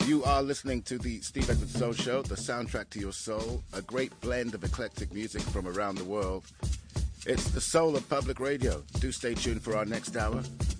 You are listening to the Steve Edwards Soul Show, the soundtrack to your soul, a great blend of eclectic music from around the world. It's the soul of public radio. Do stay tuned for our next hour.